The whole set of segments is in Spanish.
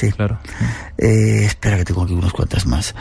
Sí. Claro. Espera que tengo aquí unas cuantas más.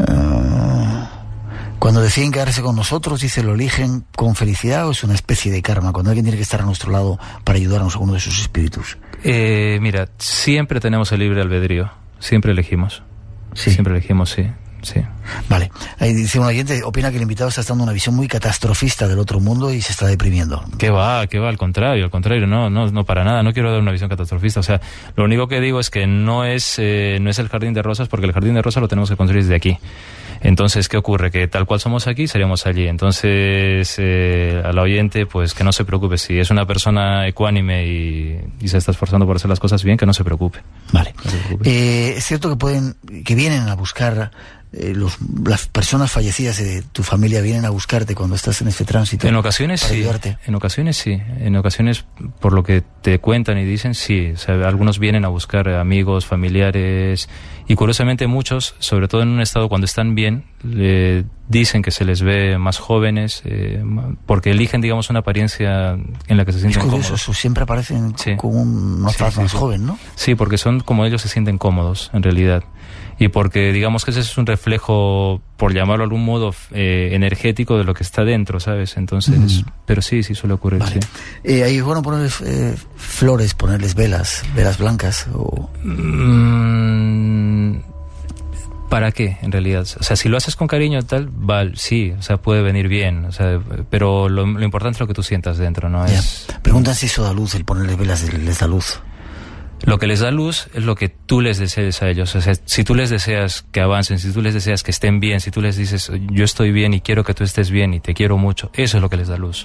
Cuando deciden quedarse con nosotros, dice, ¿lo eligen con felicidad o es una especie de karma? Cuando alguien tiene que estar a nuestro lado para ayudarnos a uno de sus espíritus. Mira, siempre tenemos el libre albedrío. Siempre elegimos. Sí. Siempre elegimos, sí. Sí. Vale, ahí dice un oyente, opina que el invitado está dando una visión muy catastrofista del otro mundo y se está deprimiendo. ¿Qué va? Al contrario, no para nada, no quiero dar una visión catastrofista. O sea, lo único que digo es que no es el jardín de rosas, porque el jardín de rosas lo tenemos que construir desde aquí. Entonces, ¿qué ocurre? Que tal cual somos aquí, seríamos allí. Entonces, al oyente, pues que no se preocupe. Si es una persona ecuánime y se está esforzando por hacer las cosas bien, que no se preocupe. Vale. No se preocupe. Es cierto que vienen a buscar... las personas fallecidas de tu familia vienen a buscarte cuando estás en este tránsito. En ocasiones para sí, ayudarte. en ocasiones sí, en ocasiones por lo que te cuentan y dicen sí, o sea, algunos vienen a buscar amigos, familiares y curiosamente muchos, sobre todo en un estado cuando están bien, dicen que se les ve más jóvenes porque eligen, digamos, una apariencia en la que se sienten cómodos. Es curioso, cómodos. Siempre aparecen Sí. con una faz más joven, ¿no? Sí, porque son como ellos se sienten cómodos en realidad. Y porque digamos que ese es un reflejo, por llamarlo de algún modo, energético de lo que está dentro, ¿sabes? Entonces, pero sí suele ocurrir, vale. Sí. Ahí es bueno ponerles flores, ponerles velas blancas o... ¿Para qué, en realidad? O sea, si lo haces con cariño tal, vale, sí, o sea, puede venir bien, o sea, pero lo importante es lo que tú sientas dentro, ¿no? Ya. Es... Preguntan si eso da luz, el ponerles velas les da luz. Lo que les da luz es lo que tú les desees a ellos. O sea, si tú les deseas que avancen, si tú les deseas que estén bien, si tú les dices, yo estoy bien y quiero que tú estés bien y te quiero mucho, eso es lo que les da luz.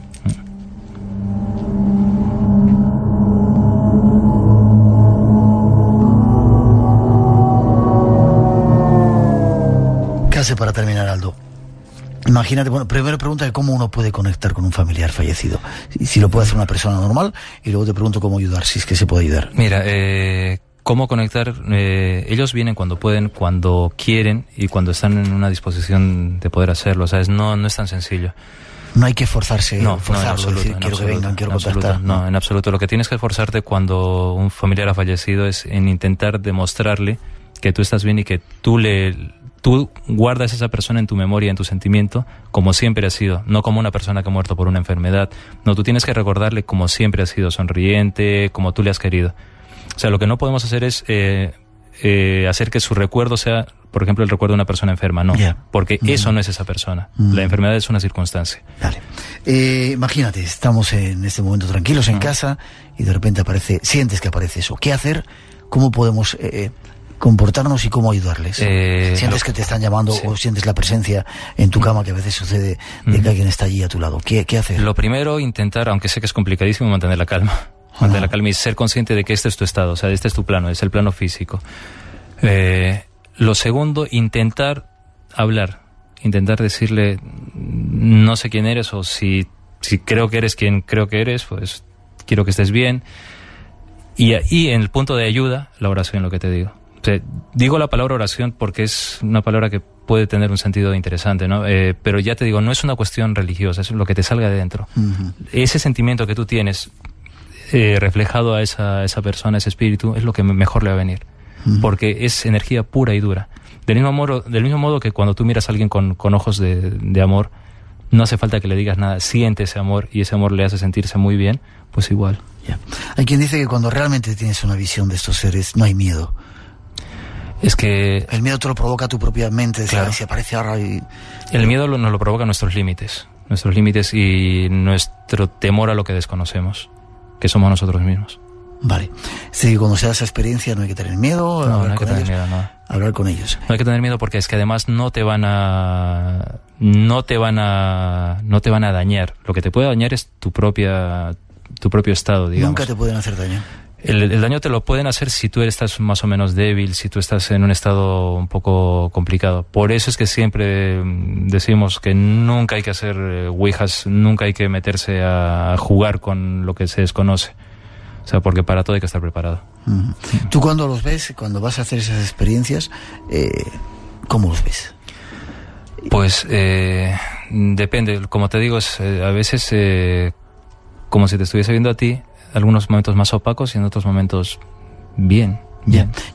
¿Qué hace para terminar, Aldo? Imagínate, bueno, primero pregunta de cómo uno puede conectar con un familiar fallecido. Si lo puede hacer una persona normal, y luego te pregunto cómo ayudar, si es que se puede ayudar. Mira, cómo conectar, ellos vienen cuando pueden, cuando quieren y cuando están en una disposición de poder hacerlo, ¿sabes? No es tan sencillo. No hay que forzarse, forzarlo, decir, quiero que vengan, quiero contactar. No, en absoluto. Lo que tienes que esforzarte cuando un familiar ha fallecido es en intentar demostrarle que tú estás bien y que tú guardas a esa persona en tu memoria, en tu sentimiento, como siempre ha sido, no como una persona que ha muerto por una enfermedad. No, tú tienes que recordarle como siempre ha sido, sonriente, como tú le has querido. O sea, lo que no podemos hacer es hacer que su recuerdo sea, por ejemplo, el recuerdo de una persona enferma, no, porque eso no es esa persona. La enfermedad es una circunstancia. Vale. Imagínate, estamos en este momento tranquilos en casa y de repente sientes que aparece eso. ¿Qué hacer? ¿Cómo podemos comportarnos y cómo ayudarles? ¿Sientes que te están llamando o sientes la presencia en tu cama, que a veces sucede de que alguien está allí a tu lado? ¿Qué hacer? Lo primero, intentar, aunque sé que es complicadísimo, mantener la calma. Mantener la calma y ser consciente de que este es tu estado, o sea, este es tu plano, es el plano físico. Lo segundo, intentar hablar, intentar decirle, no sé quién eres, o si creo que eres quien creo que eres, pues quiero que estés bien. Y en el punto de ayuda, la oración, lo que te digo. O sea, digo la palabra oración porque es una palabra que puede tener un sentido interesante, ¿no? Pero ya te digo, no es una cuestión religiosa, es lo que te salga de dentro. Ese sentimiento que tú tienes reflejado a esa persona, a ese espíritu, es lo que mejor le va a venir. Porque es energía pura y dura. Del mismo modo que cuando tú miras a alguien con ojos de amor, no hace falta que le digas nada, siente ese amor y ese amor le hace sentirse muy bien, pues igual. Yeah. Hay quien dice que cuando realmente tienes una visión de estos seres, no hay miedo. Es que... El miedo te lo provoca tu propia mente, claro. Si aparece ahora y... El miedo nos lo provoca nuestros límites y nuestro temor a lo que desconocemos, que somos nosotros mismos. Vale. Sí, cuando se da esa experiencia no hay que tener miedo. No hay que tener miedo, no. Hablar con ellos. No hay que tener miedo porque es que además no te van a dañar. Lo que te puede dañar es tu propio estado, digamos. Nunca te pueden hacer daño. El daño te lo pueden hacer si tú estás más o menos débil, si tú estás en un estado un poco complicado. Por eso es que siempre decimos que nunca hay que hacer ouijas, nunca hay que meterse a jugar con lo que se desconoce. O sea, porque para todo hay que estar preparado. ¿Tú cuando los ves, cuando vas a hacer esas experiencias, cómo los ves? Pues depende. Como te digo, a veces como si te estuviese viendo a ti, algunos momentos más opacos y en otros momentos bien.